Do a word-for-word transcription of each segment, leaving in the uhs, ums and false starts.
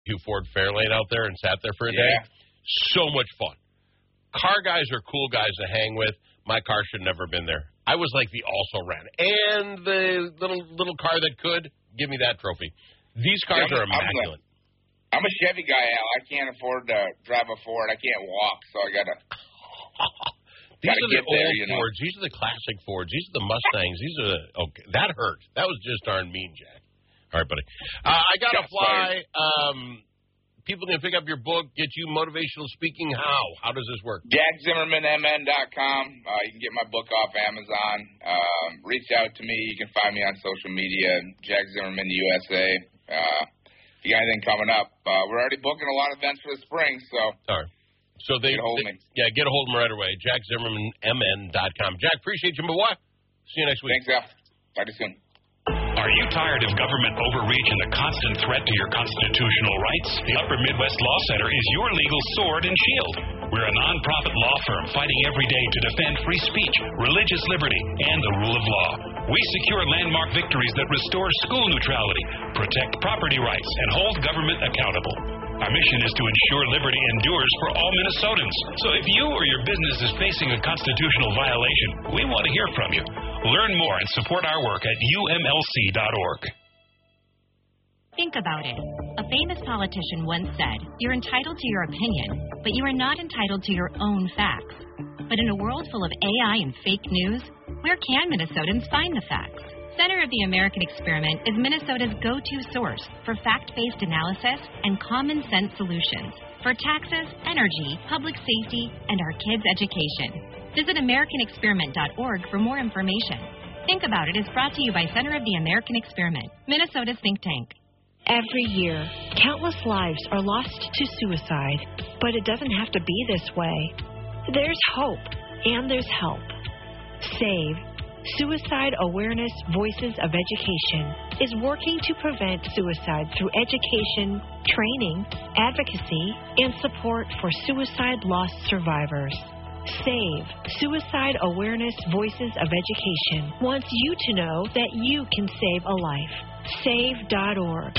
to Ford Fairlane out there and sat there for a yeah. day. So much fun. Car guys are cool guys to hang with. My car should never have been there. I was like the also-ran. And the little little car that could, give me that trophy. These cars yeah, are immaculate. I'm a, I'm a Chevy guy, Al. I can't afford to drive a Ford. I can't walk, so I got to These are the get there, old you know. Fords. These are the classic Fords. These are the Mustangs. These are the, okay, that hurt. That was just darn mean, Jack. All right, buddy. Uh, I got to fly. Um, people can pick up your book, get you motivational speaking. How? How does this work? Jack Zimmerman M N dot com. Uh, you can get my book off Amazon. Um, reach out to me. You can find me on social media, Jack Zimmerman U S A. Uh, if you got anything coming up, uh, we're already booking a lot of events for the spring, so All right. So they, get a hold they of me. yeah, get a hold of them right away. Jack Zimmerman M N dot com. Jack, appreciate you, my boy. See you next week. Thanks, Al. Talk to you soon. Are you tired of government overreach and the constant threat to your constitutional rights? The Upper Midwest Law Center is your legal sword and shield. We're a nonprofit law firm fighting every day to defend free speech, religious liberty, and the rule of law. We secure landmark victories that restore school neutrality, protect property rights, and hold government accountable. Our mission is to ensure liberty endures for all Minnesotans. So if you or your business is facing a constitutional violation, we want to hear from you. Learn more and support our work at U M L C dot org. Think about it. A famous politician once said, "You're entitled to your opinion, but you are not entitled to your own facts." But in a world full of A I and fake news, where can Minnesotans find the facts? Center of the American Experiment is Minnesota's go-to source for fact-based analysis and common-sense solutions for taxes, energy, public safety, and our kids' education. Visit American Experiment dot org for more information. Think About It is brought to you by Center of the American Experiment, Minnesota's think tank. Every year, countless lives are lost to suicide, but it doesn't have to be this way. There's hope, and there's help. SAVE, Suicide Awareness Voices of Education, is working to prevent suicide through education, training, advocacy, and support for suicide loss survivors. SAVE, Suicide Awareness Voices of Education, wants you to know that you can save a life. save dot org.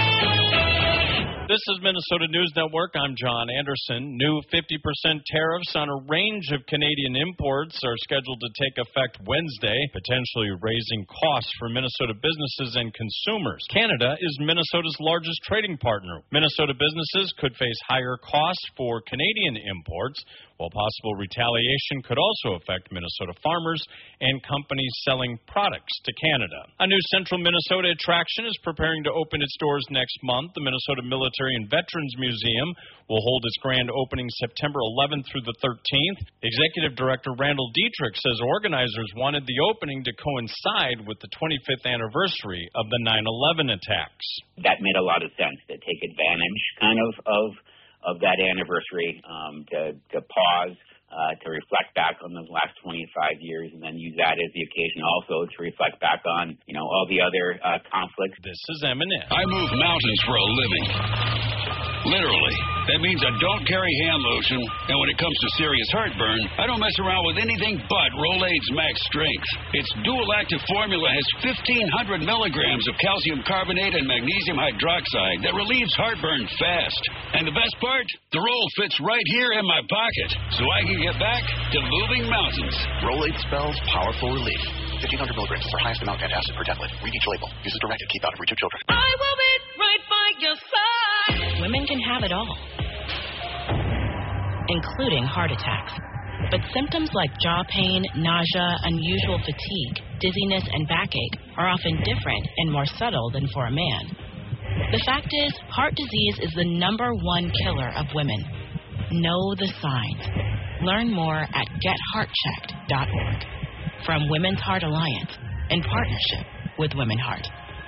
This is Minnesota News Network. I'm John Anderson. New fifty percent tariffs on a range of Canadian imports are scheduled to take effect Wednesday, potentially raising costs for Minnesota businesses and consumers. Canada is Minnesota's largest trading partner. Minnesota businesses could face higher costs for Canadian imports, while possible retaliation could also affect Minnesota farmers and companies selling products to Canada. A new Central Minnesota attraction is preparing to open its doors next month. The Minnesota Military and Veterans Museum will hold its grand opening September eleventh through the thirteenth. Executive Director Randall Dietrich says organizers wanted the opening to coincide with the twenty-fifth anniversary of the nine eleven attacks. That made a lot of sense to take advantage kind of of, of that anniversary, um, to, to pause, uh, to reflect back on those last twenty-five years, and then use that as the occasion also to reflect back on, you know, all the other uh, conflicts. This is M and M. I move mountains for a living. Literally. That means I don't carry hand lotion, and when it comes to serious heartburn, I don't mess around with anything but Rolaids Max Strength. Its dual-active formula has fifteen hundred milligrams of calcium carbonate and magnesium hydroxide that relieves heartburn fast. And the best part? The roll fits right here in my pocket, so I can get back to moving mountains. Rolaids spells powerful relief. fifteen hundred milligrams is our highest amount of antacid per tablet. Read each label. Use as directed. Keep out of reach of children. I will be right by your side. Women can have it all, including heart attacks. But symptoms like jaw pain, nausea, unusual fatigue, dizziness, and backache are often different and more subtle than for a man. The fact is, heart disease is the number one killer of women. Know the signs. Learn more at get heart checked dot org. From Women's Heart Alliance, in partnership with Women Heart.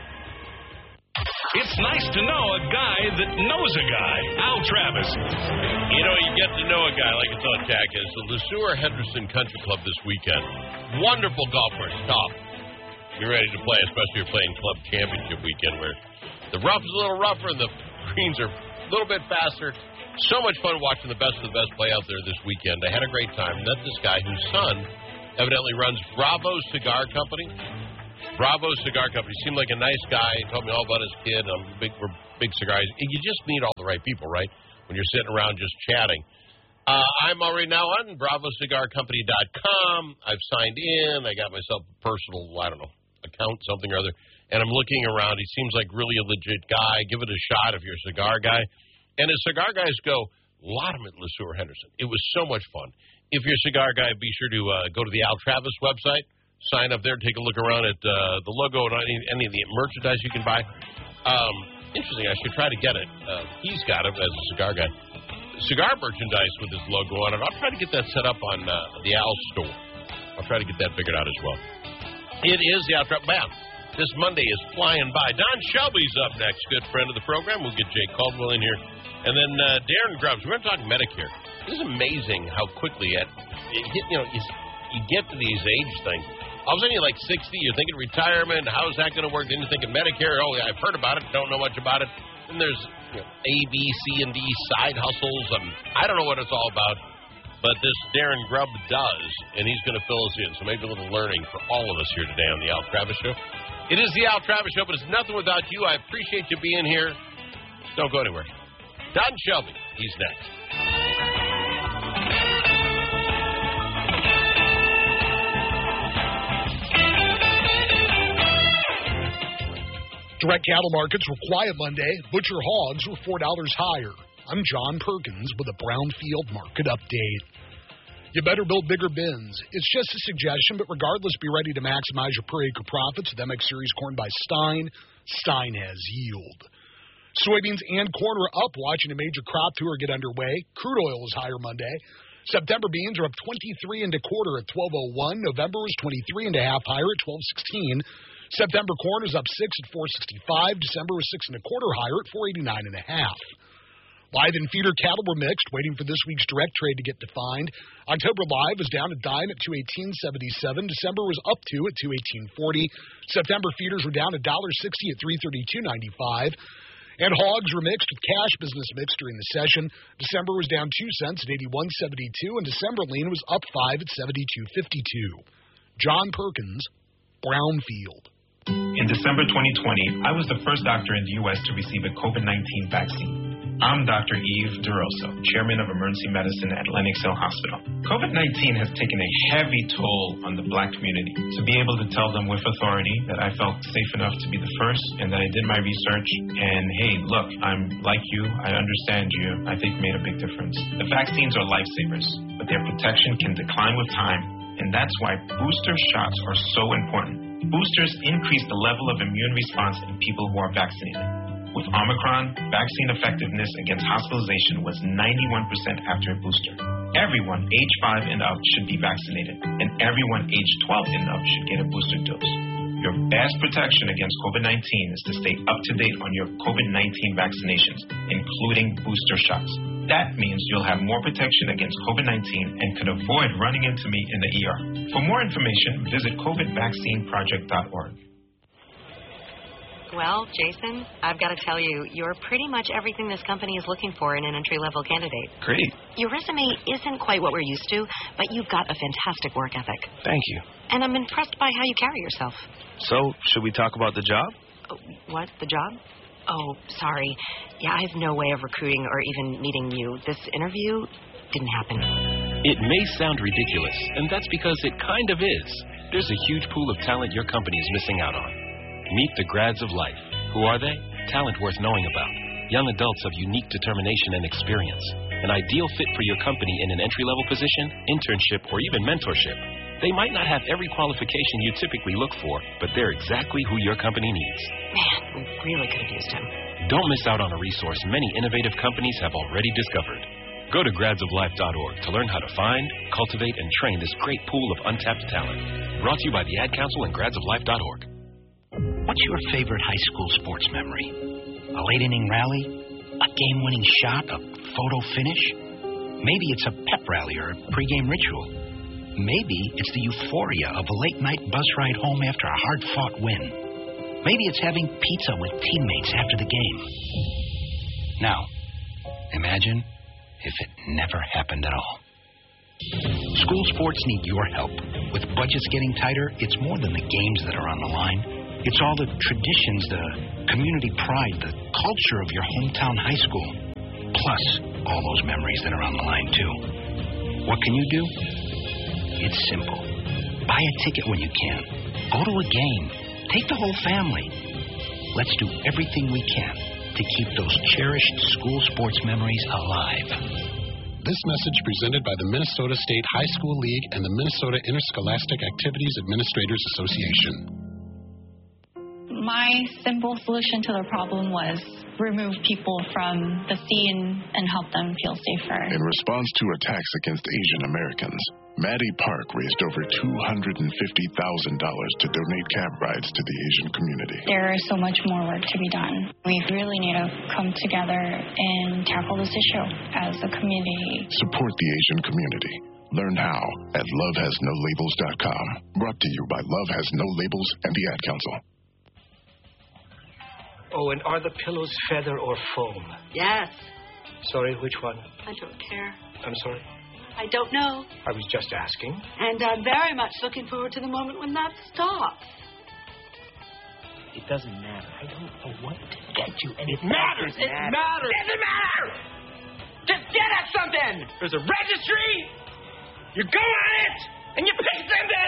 It's nice to know a guy that knows a guy. Al Travis. You know, you get to know a guy like I thought Jack is. The Le Sueur Henderson Country Club this weekend. Wonderful golf course. Top. You're ready to play, especially if you're playing club championship weekend where the rough is a little rougher and the greens are a little bit faster. So much fun watching the best of the best play out there this weekend. I had a great time. Met this guy whose son evidently runs Bravo Cigar Company. Bravo Cigar Company. Seemed like a nice guy. He told me all about his kid. I'm big for big cigars. You just meet all the right people, right? When you're sitting around just chatting. Uh, I'm already now on Bravo Cigar Company dot com. I've signed in. I got myself a personal, I don't know, account, something or other. And I'm looking around. He seems like really a legit guy. Give it a shot if you're a cigar guy. And as cigar guys go, a lot of them at Le Sueur Henderson. It was so much fun. If you're a cigar guy, be sure to uh, go to the Al Travis website. Sign up there. Take a look around at uh, the logo and any, any of the merchandise you can buy. Um, interesting. I should try to get it. Uh, he's got it as a cigar guy. Cigar merchandise with his logo on it. I'll try to get that set up on uh, the Al store. I'll try to get that figured out as well. It is the Al Travis. Bam. This Monday is flying by. Don Shelby's up next. Good friend of the program. We'll get Jake Caldwell in here. And then uh, Darren Grubbs. We're going to talk Medicare. This is amazing how quickly it, it hit, you know, you, you get to these age things. All of a sudden you're like sixty. You're thinking retirement. How's that going to work? Then you're thinking Medicare. Oh, yeah, I've heard about it. Don't know much about it. And there's you know, A, B, C, and D side hustles, and I don't know what it's all about, but this Darren Grubb does, and he's going to fill us in. So maybe a little learning for all of us here today on the Al Travis Show. It is the Al Travis Show, but it's nothing without you. I appreciate you being here. Don't go anywhere. Don Shelby, he's next. Direct cattle markets were quiet Monday. Butcher hogs were four dollars higher. I'm John Perkins with a Brownfield market update. You better build bigger bins. It's just a suggestion, but regardless, be ready to maximize your per-acre profits with M X Series corn by Stein. Stein has yield. Soybeans and corn are up, watching a major crop tour get underway. Crude oil is higher Monday. September beans are up twenty-three and a quarter at twelve oh one. November was twenty-three and a half higher at twelve sixteen. September corn is up six at four sixty-five. December was six and a quarter higher at four eighty-nine and a half. Live and feeder cattle were mixed, waiting for this week's direct trade to get defined. October live was down a dime at two eighteen seventy-seven. December was up two at two eighteen forty. September feeders were down a dollar sixty at three thirty-two ninety-five. And hogs were mixed with cash business mixed during the session. December was down two cents at eighty-one seventy-two, and December lean was up five at seventy-two fifty-two. John Perkins, Brownfield. In December twenty twenty, I was the first doctor in the U S to receive a COVID nineteen vaccine. I'm Doctor Yves DeRosa, Chairman of Emergency Medicine at Lenox Hill Hospital. COVID nineteen has taken a heavy toll on the black community. To be able to tell them with authority that I felt safe enough to be the first and that I did my research and, hey, look, I'm like you, I understand you, I think made a big difference. The vaccines are lifesavers, but their protection can decline with time, and that's why booster shots are so important. Boosters increase the level of immune response in people who are vaccinated. With Omicron, vaccine effectiveness against hospitalization was ninety-one percent after a booster. Everyone age five and up should be vaccinated, and everyone age twelve and up should get a booster dose. Your best protection against COVID nineteen is to stay up to date on your COVID nineteen vaccinations, including booster shots. That means you'll have more protection against COVID nineteen and could avoid running into me in the E R. For more information, visit covid vaccine project dot org. Well, Jason, I've got to tell you, you're pretty much everything this company is looking for in an entry-level candidate. Great. Your resume isn't quite what we're used to, but you've got a fantastic work ethic. Thank you. And I'm impressed by how you carry yourself. So, should we talk about the job? Oh, what? The job? Oh, sorry. Yeah, I have no way of recruiting or even meeting you. This interview didn't happen. It may sound ridiculous, and that's because it kind of is. There's a huge pool of talent your company is missing out on. Meet the grads of life. Who are they? Talent worth knowing about. Young adults of unique determination and experience. An ideal fit for your company in an entry-level position, internship, or even mentorship. They might not have every qualification you typically look for, but they're exactly who your company needs. Man, we really could have used him. Don't miss out on a resource many innovative companies have already discovered. Go to grads of life dot org to learn how to find, cultivate, and train this great pool of untapped talent. Brought to you by the Ad Council and grads of life dot org. What's your favorite high school sports memory? A late-inning rally? A game-winning shot? A photo finish? Maybe it's a pep rally or a pregame ritual. Maybe it's the euphoria of a late-night bus ride home after a hard-fought win. Maybe it's having pizza with teammates after the game. Now, imagine if it never happened at all. School sports need your help. With budgets getting tighter, it's more than the games that are on the line. It's all the traditions, the community pride, the culture of your hometown high school. Plus, all those memories that are on the line, too. What can you do? It's simple. Buy a ticket when you can. Go to a game. Take the whole family. Let's do everything we can to keep those cherished school sports memories alive. This message presented by the Minnesota State High School League and the Minnesota Interscholastic Activities Administrators Association. My simple solution to the problem was remove people from the scene and help them feel safer. In response to attacks against Asian Americans, Maddie Park raised over two hundred fifty thousand dollars to donate cab rides to the Asian community. There is so much more work to be done. We really need to come together and tackle this issue as a community. Support the Asian community. Learn how at love has no labels dot com. Brought to you by Love Has No Labels and the Ad Council. Oh, and are the pillows feather or foam? Yes. Sorry, which one? I don't care. I'm sorry? I don't know. I was just asking. And I'm very much looking forward to the moment when that stops. It doesn't matter. I don't know what to get you. And It it matters. It matters. matters. It doesn't matter. Just get at something. There's a registry. You go on it, and you pick something.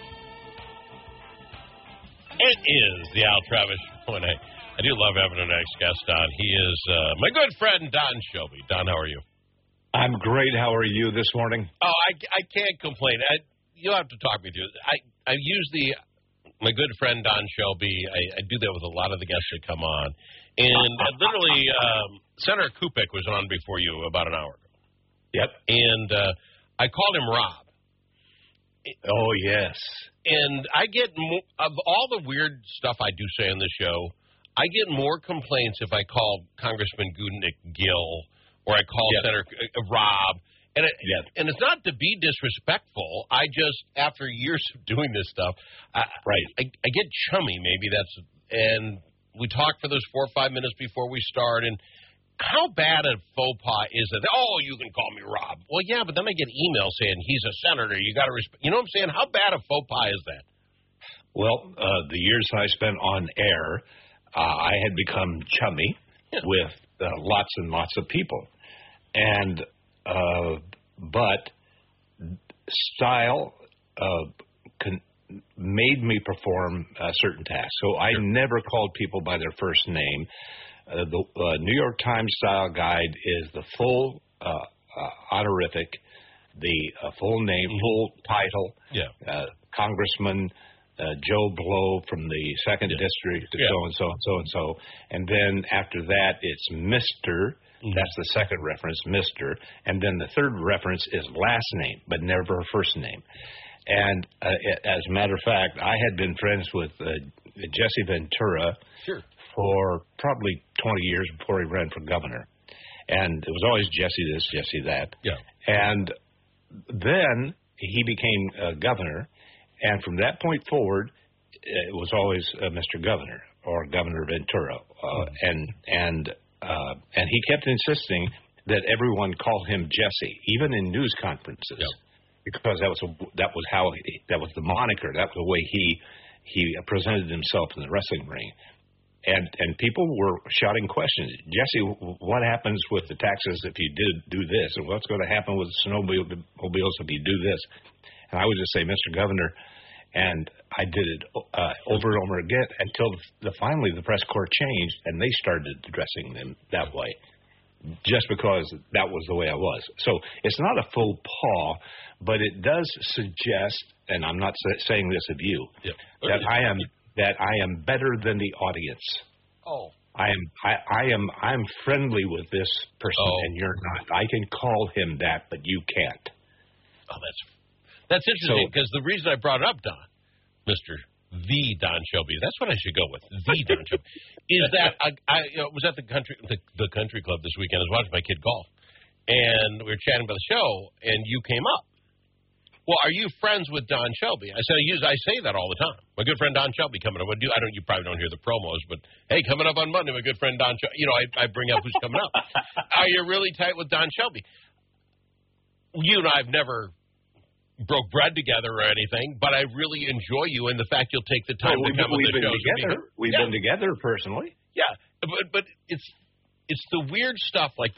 It is the Al Travis Show, and I, I do love having our next guest on. He is uh, my good friend, Don Shelby. Don, how are you? I'm great. How are you this morning? Oh, I, I can't complain. I, you'll have to talk me through it. I, I use the, my good friend Don Shelby, I, I do that with a lot of the guests that come on. And uh, literally, um, Senator Kupik was on before you about an hour ago. Yep. And uh, I called him Rob. Oh, yes. And I get, mo- of all the weird stuff I do say on the show, I get more complaints if I call Congressman Gudnick Gill or I call Yep. Senator uh, Rob. And it, Yep. and it's not to be disrespectful. I just, after years of doing this stuff, I, right. I, I get chummy, maybe that's, and we talk for those four or five minutes before we start, and how bad a faux pas is it? Oh, you can call me Rob. Well, yeah, but then I get emails saying he's a senator. You got to respect. You know what I'm saying? How bad a faux pas is that? Well, uh, the years I spent on air, uh, I had become chummy Yeah. with uh, lots and lots of people. And, uh, but style uh, con- made me perform uh, certain tasks. So I never called people by their first name. Uh, the uh, New York Times style guide is the full uh, uh, honorific, the uh, full name, full title. Yeah. Uh, Congressman uh, Joe Blow from the second Yeah. district, Yeah. so and so and so and so, and then after that it's Mister Mm-hmm. That's the second reference, Mister And then the third reference is last name, but never her first name. And uh, as a matter of fact, I had been friends with uh, Jesse Ventura Sure. for probably twenty years before he ran for governor. And it was always Jesse this, Jesse that. Yeah. And then he became uh, governor, and from that point forward, it was always uh, Mister Governor or Governor Ventura. Uh, Mm-hmm. and and uh, and he kept insisting that everyone call him Jesse, even in news conferences. Yeah. Because that was a, that was how he, that was the moniker. That was the way he he presented himself in the wrestling ring, and and people were shouting questions. Jesse, what happens with the taxes if you did do this, and what's going to happen with the snowmobiles if you do this? And I would just say, Mister Governor, and I did it uh, over and over again until the, finally the press corps changed and they started addressing them that way. Just because that was the way I was. So it's not a faux pas, but it does suggest, and I'm not saying this of you, yeah. that I am that I am better than the audience. Oh. I am I, I am I'm friendly with this person, Oh. and you're not. I can call him that, but you can't. Oh, that's that's interesting because the reason I brought it up, Don, Mister The Don Shelby, that's what I should go with. The Don Shelby is that I, I you know, was at the country the, the country club this weekend. I was watching my kid golf, and we were chatting about the show, and you came up. Well, are you friends with Don Shelby? I said I use I say that all the time. My good friend Don Shelby coming up. I do I don't you probably don't hear the promos, but hey, coming up on Monday, my good friend Don Shelby. You know, I, I bring up who's coming up. Are you really tight with Don Shelby? you and I have never broke bread together or anything, but I really enjoy you and the fact you'll take the time well, to come on we've the been show. together. We've yeah. been together personally. Yeah, but but it's it's the weird stuff like